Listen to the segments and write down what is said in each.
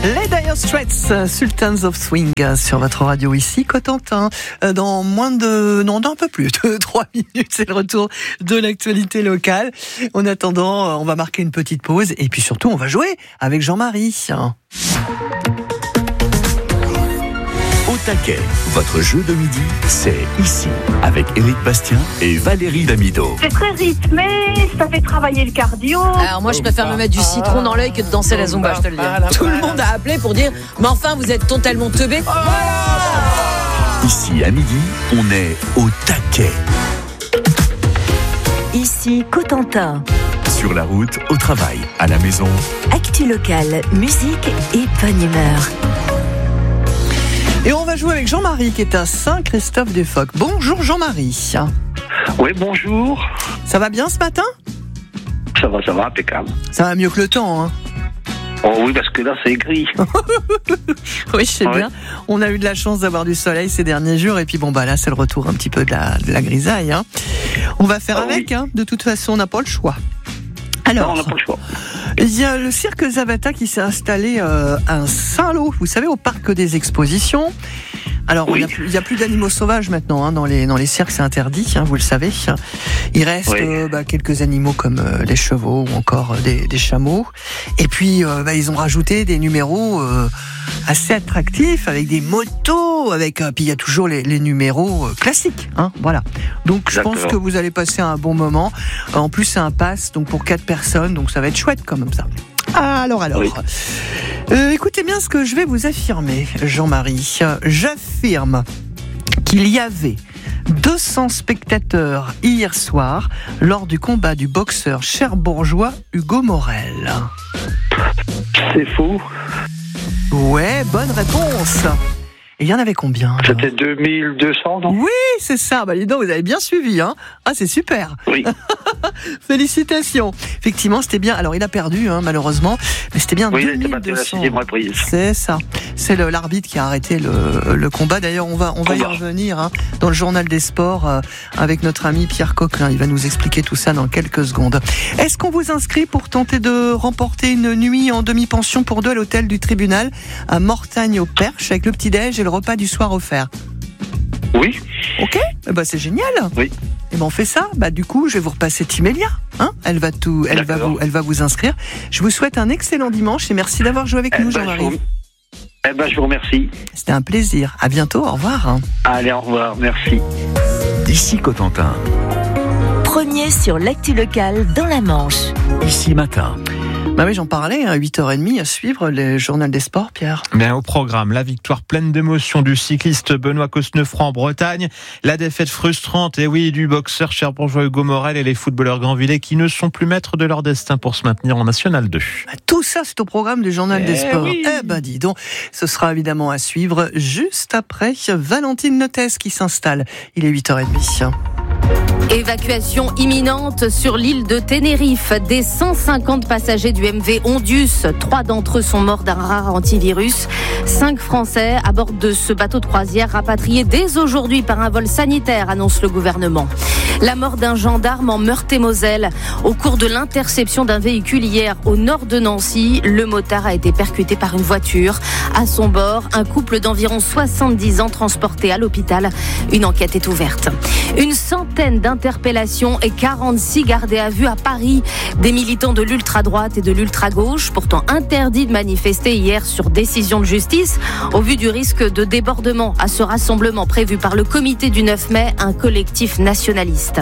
Les Dire Straits, Sultans of Swing sur votre radio ici, Cotentin. Dans un peu plus de 3 minutes, c'est le retour de l'actualité locale. En attendant, on va marquer une petite pause et puis surtout, on va jouer avec Jean-Marie. Au taquet, votre jeu de midi, c'est ici, avec Éric Bastien et Valérie Damido. C'est très rythmé, ça fait travailler le cardio. Alors moi, je préfère me mettre du citron dans l'œil que de danser la zumba, je te le dis. Tout le monde a appelé pour dire « Mais enfin, vous êtes totalement teubé !» Ici, à midi, on est au taquet. Ici, Cotentin. Sur la route, au travail, à la maison. Actu locale, musique et bonne humeur. Et on va jouer avec Jean-Marie qui est à Saint-Christophe-des-Phoques. Bonjour Jean-Marie. Oui, bonjour. Ça va bien ce matin ? Ça va, impeccable. Ça va mieux que le temps, hein ? Oh oui, parce que là, c'est gris. Oui, je sais bien. On a eu de la chance d'avoir du soleil ces derniers jours. Et puis bon, là, c'est le retour un petit peu de la grisaille. Hein. On va faire avec, hein. De toute façon, on n'a pas le choix. Alors, non, on n'a pas le choix. Il y a le cirque Zavata qui s'est installé à Saint-Lô, vous savez, au parc des expositions. Alors, oui. Il y a plus d'animaux sauvages maintenant, hein, dans les cirques, c'est interdit, hein, vous le savez. Il reste quelques animaux comme les chevaux ou encore des chameaux. Et puis, ils ont rajouté des numéros assez attractifs avec des motos, puis il y a toujours les numéros classiques, hein, voilà. Donc, je pense que vous allez passer un bon moment. En plus, c'est un pass, donc pour 4 personnes, donc ça va être chouette comme ça. Alors. Oui. Écoutez bien ce que je vais vous affirmer, Jean-Marie. J'affirme qu'il y avait 200 spectateurs hier soir lors du combat du boxeur cherbourgeois Hugo Morel. C'est faux. Ouais, bonne réponse. Et il y en avait combien ? C'était 2200, non ? Oui, c'est ça. Dis donc, vous avez bien suivi, hein ? Ah, c'est super. Oui. Félicitations. Effectivement, c'était bien. Alors, il a perdu, hein, malheureusement, mais c'était bien 2200. Oui, il a battu la 6e reprise. C'est ça. C'est l'arbitre qui a arrêté le combat. D'ailleurs, on va y revenir, hein, dans le journal des sports avec notre ami Pierre Coquelin. Il va nous expliquer tout ça dans quelques secondes. Est-ce qu'on vous inscrit pour tenter de remporter une nuit en demi-pension pour 2 à l'hôtel du tribunal à Mortagne-au-Perche avec le petit-déj et le repas du soir offert? Oui. Ok, c'est génial. Oui. Et on fait ça. Du coup, je vais vous repasser Timélia. Hein, elle va vous inscrire. Je vous souhaite un excellent dimanche et merci d'avoir joué avec nous, Jean-Marie. Je vous remercie. C'était un plaisir. À bientôt. Au revoir. Allez, au revoir. Merci. Ici Cotentin. Premier sur l'actu locale dans la Manche. Ici matin. Oui, j'en parlais, à 8h30 à suivre le journal des sports, Pierre. Au programme, la victoire pleine d'émotion du cycliste Benoît Cosnefroy en Bretagne, la défaite frustrante, du boxeur cherbourgeois Hugo Morel et les footballeurs Grandvillais qui ne sont plus maîtres de leur destin pour se maintenir en National 2. Tout ça, c'est au programme du journal des sports. Oui. Dis donc, ce sera évidemment à suivre juste après Valentine Notes qui s'installe. Il est 8h30. Évacuation imminente sur l'île de Tenerife. Des 150 passagers du MV Ondius, 3 d'entre eux sont morts d'un rare antivirus. 5 Français à bord de ce bateau de croisière rapatriés dès aujourd'hui par un vol sanitaire, annonce le gouvernement. La mort d'un gendarme en Meurthe-et-Moselle. Au cours de l'interception d'un véhicule hier au nord de Nancy, le motard a été percuté par une voiture. À son bord, un couple d'environ 70 ans transporté à l'hôpital. Une enquête est ouverte. Une centaine d'interpellations et 46 gardés à vue à Paris. Des militants de l'ultra-droite et de l'ultra-gauche, pourtant interdits de manifester hier sur décision de justice, au vu du risque de débordement à ce rassemblement prévu par le comité du 9 mai, un collectif nationaliste.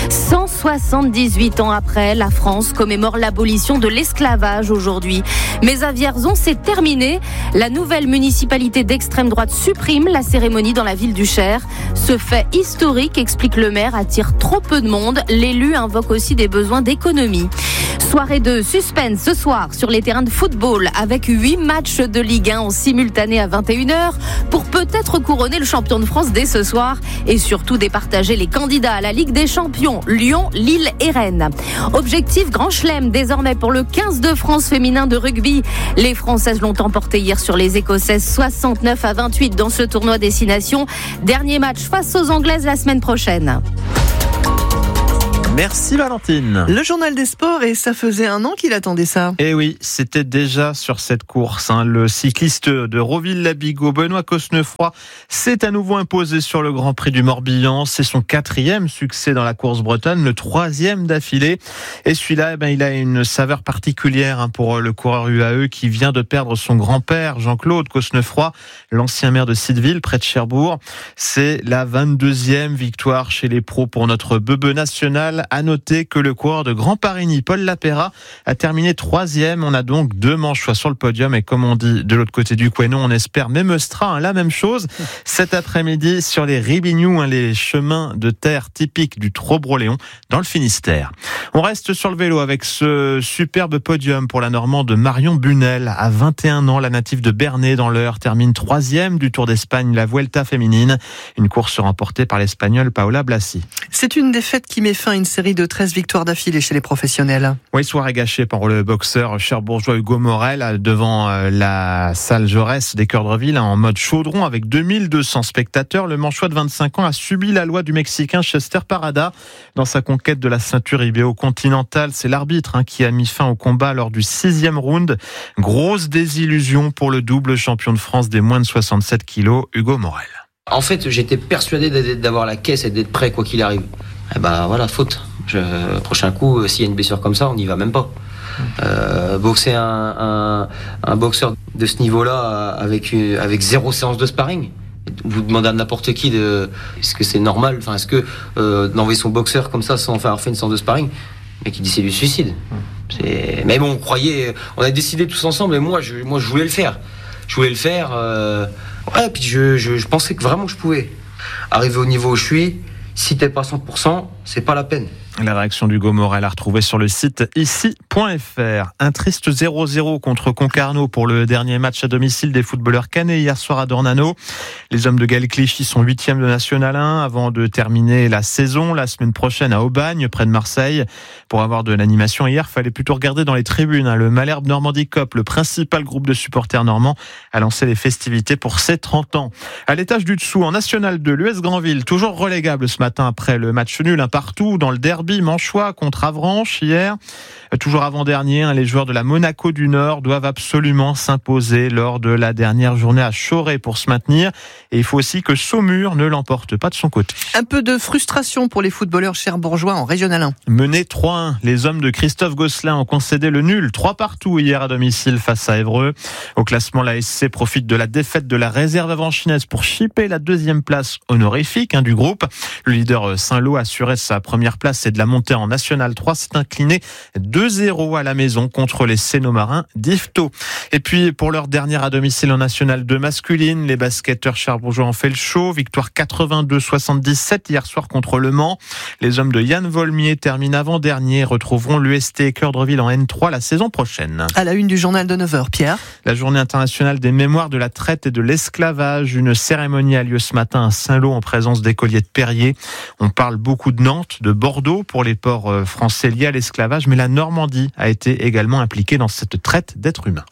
178 ans après, la France commémore l'abolition de l'esclavage aujourd'hui. Mais à Vierzon, c'est terminé. La nouvelle municipalité d'extrême droite supprime la cérémonie dans la ville du Cher. Ce fait historique, explique le maire, attire trop peu de monde. L'élu invoque aussi des besoins d'économie. Soirée de suspense ce soir sur les terrains de football avec 8 matchs de Ligue 1 en simultané à 21h pour peut-être couronner le champion de France dès ce soir et surtout départager les candidats à la Ligue des Champions, Lyon, Lille et Rennes. Objectif Grand Chelem désormais pour le 15 de France féminin de rugby. Les Françaises l'ont emporté hier sur les Écossaises 69-28 dans ce tournoi Destination. Dernier match face aux Anglaises la semaine prochaine. Merci Valentine. Le journal des sports, et ça faisait 1 an qu'il attendait ça. Et oui, c'était déjà sur cette course. Le cycliste de Roville-la-Bigot, Benoît Cosnefroy, s'est à nouveau imposé sur le Grand Prix du Morbihan. C'est son 4e succès dans la course bretonne, le 3e d'affilée. Et celui-là, il a une saveur particulière pour le coureur UAE qui vient de perdre son grand-père, Jean-Claude Cosnefroy, l'ancien maire de Sitteville, près de Cherbourg. C'est la 22e victoire chez les pros pour notre bebe national. À noter que le coureur de Grand Parigny, Paul Lapéra, a terminé 3e. On a donc 2 manchois sur le podium. Et comme on dit de l'autre côté du Couesnon, on espère Memestra, la même chose. Cet après-midi, sur les Ribignoux, les chemins de terre typiques du Trobroléon, dans le Finistère. On reste sur le vélo avec ce superbe podium pour la Normande Marion Bunel. À 21 ans, la native de Bernay, dans l'Eure, termine 3e du Tour d'Espagne, la Vuelta féminine. Une course remportée par l'Espagnole Paola Blasi. C'est une défaite qui met fin à une série de 13 victoires d'affilée chez les professionnels. Oui, soirée gâchée par le boxeur cherbourgeois Hugo Morel devant la salle Jaurès des Cœurs de Ville en mode chaudron avec 2200 spectateurs. Le manchois de 25 ans a subi la loi du Mexicain Chester Parada dans sa conquête de la ceinture IBO continentale. C'est l'arbitre qui a mis fin au combat lors du 6e round. Grosse désillusion pour le double champion de France des moins de 67 kilos, Hugo Morel. En fait, j'étais persuadé d'avoir la caisse et d'être prêt quoi qu'il arrive. Et voilà, faute. Prochain coup, s'il y a une blessure comme ça, on n'y va même pas. Boxer un boxeur de ce niveau-là avec 0 séance de sparring. Vous demandez à n'importe qui est-ce que c'est normal, est-ce que d'envoyer son boxeur comme ça sans avoir fait une séance de sparring, mais qui dit c'est du suicide. Mais bon, on a décidé tous ensemble et moi je voulais le faire. Puis je pensais que vraiment je pouvais arriver au niveau où je suis. Si t'es pas 100%, c'est pas la peine. La réaction d'Hugo Morel à retrouver sur le site ici.fr. Un triste 0-0 contre Concarneau pour le dernier match à domicile des footballeurs cannais hier soir à Dornano. Les hommes de Gaël Clichy sont 8e de National 1 avant de terminer la saison la semaine prochaine à Aubagne, près de Marseille. Pour avoir de l'animation hier, fallait plutôt regarder dans les tribunes. Le Malherbe Normandie Cup, le principal groupe de supporters normands, a lancé les festivités pour ses 30 ans. À l'étage du dessous, en National 2, l'US Granville, toujours relégable ce matin après le match nul, partout dans le derby manchois contre Avranches hier. Toujours avant-dernier, les joueurs de la Monaco du Nord doivent absolument s'imposer lors de la dernière journée à Choré pour se maintenir. Et il faut aussi que Saumur ne l'emporte pas de son côté. Un peu de frustration pour les footballeurs cherbourgeois en Régional 1. Menés 3-1, les hommes de Christophe Gosselin ont concédé le nul 3-3 hier à domicile face à Évreux. Au classement, la SC profite de la défaite de la réserve avranchinaise pour chipper la 2e place honorifique du groupe. Le leader Saint-Lô assurait sa première place et de la montée en National 3 s'est incliné 2-0 à la maison contre les Cénomarins d'Yvetot. Et puis pour leur dernière à domicile en National 2 masculine, les basketteurs cherbourgeois ont fait le show. Victoire 82-77 hier soir contre Le Mans. Les hommes de Yann Volmier terminent avant-dernier, retrouveront l'UST Cœur de Ville en N3 la saison prochaine. À la une du journal de 9h, Pierre. La journée internationale des mémoires de la traite et de l'esclavage. Une cérémonie a lieu ce matin à Saint-Lô en présence d'écoliers de Perrier. On parle beaucoup de Nantes, de Bordeaux pour les ports français liés à l'esclavage, mais la Normandie a été également impliquée dans cette traite d'êtres humains.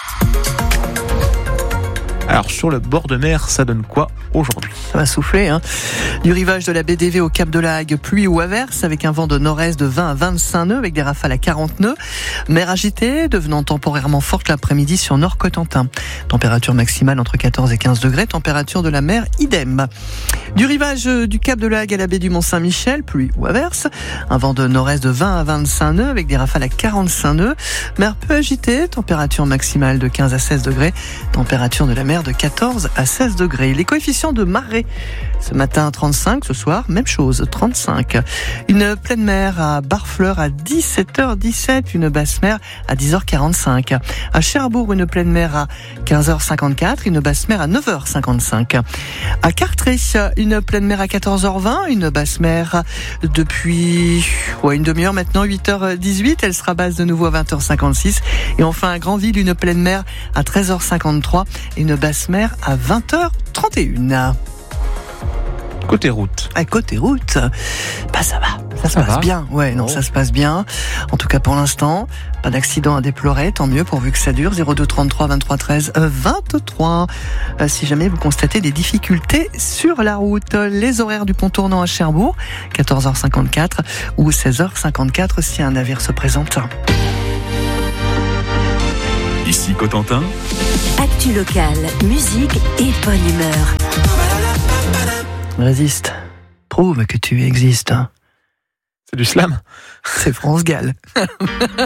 Alors sur le bord de mer, ça donne quoi aujourd'hui? Ça va souffler. Du rivage de la BDV au Cap de la Hague, pluie ou averse avec un vent de nord-est de 20 à 25 nœuds avec des rafales à 40 nœuds. Mer agitée, devenant temporairement forte l'après-midi sur Nord-Cotentin. Température maximale entre 14 et 15 degrés. Température de la mer, idem. Du rivage du Cap de la Hague à la baie du Mont-Saint-Michel, pluie ou averse. Un vent de nord-est de 20 à 25 nœuds avec des rafales à 45 nœuds. Mer peu agitée, température maximale de 15 à 16 degrés. Température de la mer de 14 à 16 degrés. Les coefficients de marée, ce matin 35, ce soir même chose, 35. Une pleine mer à Barfleur à 17h17, une basse mer à 10h45. À Cherbourg, une pleine mer à 15h54, une basse mer à 9h55. À Cartré, une pleine mer à 14h20, une basse mer depuis une demi-heure maintenant, 8h18, elle sera basse de nouveau à 20h56. Et enfin à Granville, une pleine mer à 13h53 et une basse mer à 20h31. Côté route. À côté route, ça va. Ça se passe bien, ouais, non, ça se passe bien. En tout cas, pour l'instant, pas d'accident à déplorer, tant mieux, pourvu que ça dure. 02 33 23 13 23. Si jamais vous constatez des difficultés sur la route, les horaires du pont tournant à Cherbourg, 14h54 ou 16h54 si un navire se présente. Ici Cotentin. Actu locale, musique et bonne humeur. Résiste, prouve que tu existes. C'est du slam. C'est France Gall.